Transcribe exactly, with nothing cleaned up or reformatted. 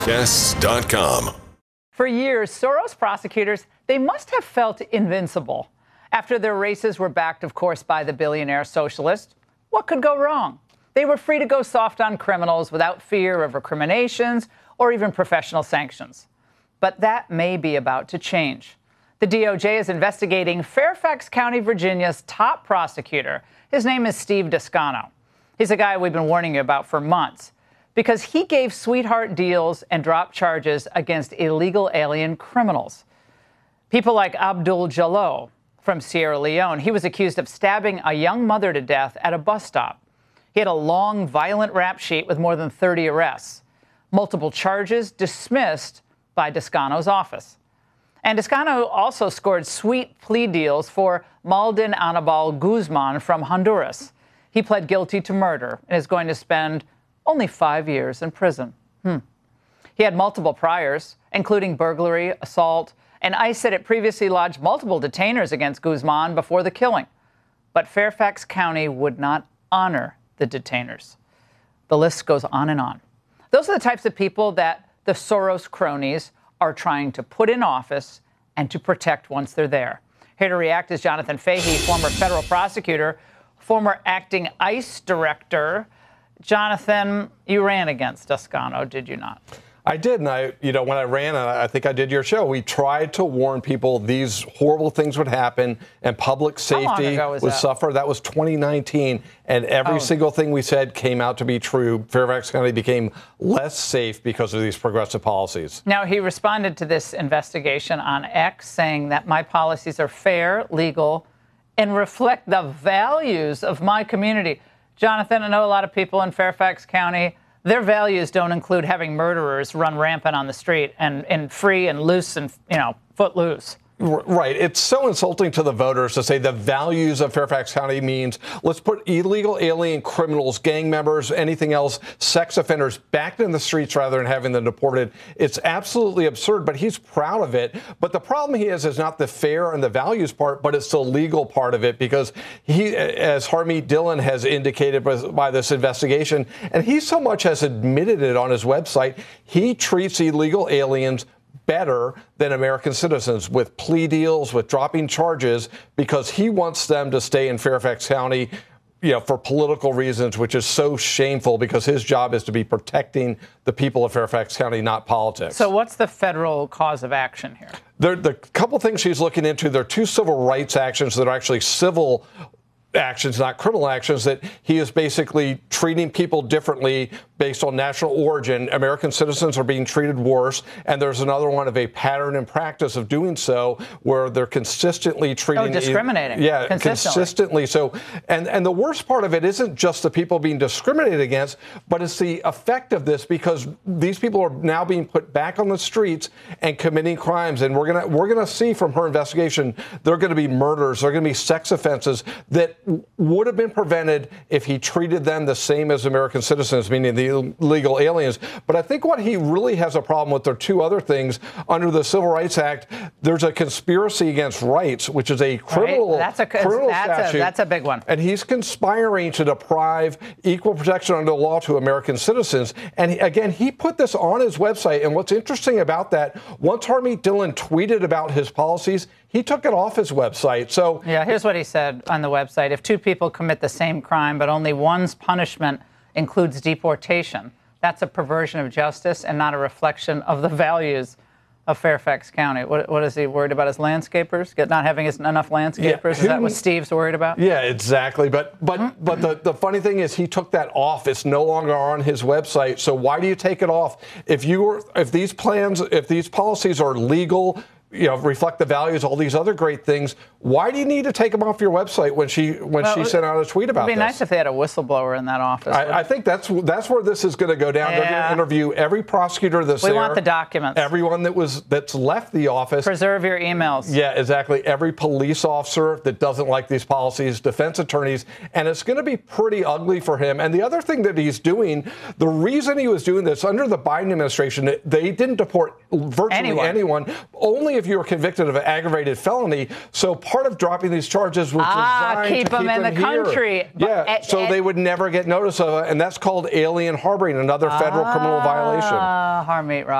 Guests dot com. For years, Soros prosecutors, they must have felt invincible. After their races were backed, of course, by the billionaire socialist, what could go wrong? They were free to go soft on criminals without fear of recriminations or even professional sanctions. But that may be about to change. The D O J is investigating Fairfax County, Virginia's top prosecutor. His name is Steve Descano. He's a guy we've been warning you about for months, because he gave sweetheart deals and dropped charges against illegal alien criminals. People like Abdul Jallo from Sierra Leone. He was accused of stabbing a young mother to death at a bus stop. He had a long, violent rap sheet with more than thirty arrests. Multiple charges dismissed by Descano's office. And Descano also scored sweet plea deals for Maldin Anibal Guzman from Honduras. He pled guilty to murder and is going to spend only five years in prison. Hmm. He had multiple priors, including burglary, assault, and ICE said it previously lodged multiple detainers against Guzman before the killing. But Fairfax County would not honor the detainers. The list goes on and on. Those are the types of people that the Soros cronies are trying to put in office and to protect once they're there. Here to react is Jonathan Fahey, former federal prosecutor, former acting ICE director. Jonathan, you ran against Descano, did you not? I did, and I, you know, when I ran, and I think I did your show, we tried to warn people these horrible things would happen and public safety was would that? suffer. That was twenty nineteen, and every Oh. single thing we said came out to be true. Fairfax County became less safe because of these progressive policies. Now, he responded to this investigation on X, saying that my policies are fair, legal, and reflect the values of my community. Jonathan, I know a lot of people in Fairfax County, their values don't include having murderers run rampant on the street and, and free and loose and, you know, foot loose. Right. It's so insulting to the voters to say the values of Fairfax County means let's put illegal alien criminals, gang members, anything else, sex offenders back in the streets rather than having them deported. It's absolutely absurd, but he's proud of it. But the problem he has is not the fair and the values part, but it's the legal part of it, because he, as Harmeet Dillon has indicated by, by this investigation, and he so much has admitted it on his website, he treats illegal aliens better than American citizens with plea deals, with dropping charges, because he wants them to stay in Fairfax County, you know, for political reasons, which is so shameful because his job is to be protecting the people of Fairfax County, not politics. So what's the federal cause of action here? There, the couple things she's looking into, there are two civil rights actions that are actually civil actions, not criminal actions, that he is basically treating people differently based on national origin. American citizens are being treated worse. And there's another one of a pattern and practice of doing so where they're consistently treating. Oh, discriminating. Yeah, consistently. consistently. So, and, and the worst part of it isn't just the people being discriminated against, but it's the effect of this, because these people are now being put back on the streets and committing crimes. And we're going to, we're going to see from her investigation, there are going to be murders, there are going to be sex offenses that would have been prevented if he treated them the same as American citizens, meaning the illegal aliens. But I think what he really has a problem with are two other things. Under the Civil Rights Act, there's a conspiracy against rights, which is a criminal, right. that's a, criminal that's statute. A, that's a big one. And he's conspiring to deprive equal protection under the law to American citizens. And he, again, he put this on his website. And what's interesting about that, once Harmeet Dillon tweeted about his policies, he took it off his website. So yeah, here's what he said on the website. If two people commit the same crime, but only one's punishment includes deportation, that's a perversion of justice and not a reflection of the values of Fairfax County. What, what is he worried about? His landscapers? Get not having his, enough landscapers? Yeah. Is that what Steve's worried about? Yeah, exactly. But but mm-hmm. but the, the funny thing is he took that off. It's no longer on his website. So why do you take it off? If you were, if these plans, if these policies are legal, you know, reflect the values, all these other great things, why do you need to take them off your website when she when well, she sent out a tweet about this? It'd be nice if they had a whistleblower in that office. I, I think that's that's where this is going to go down. Yeah. They're going to interview every prosecutor that's there. We want the documents. Everyone that was that's left the office. Preserve your emails. Yeah, exactly. Every police officer that doesn't like these policies, defense attorneys, and it's going to be pretty ugly for him. And the other thing that he's doing, the reason he was doing this under the Biden administration, they didn't deport virtually anyone. anyone. Only if you were convicted of an aggravated felony. So part of dropping these charges was ah, designed keep to them keep in them the here. country. Yeah, But, so uh, they would never get notice of it, and that's called alien harboring, another federal criminal violation. Ah, Harmeet,